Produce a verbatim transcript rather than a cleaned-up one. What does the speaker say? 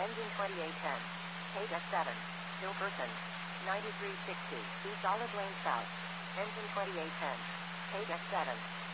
Engine twenty-eight ten. Gate F seven. Still person. ninety-three sixty. East Olive Lane South. Engine twenty-eight ten. Gate F seven.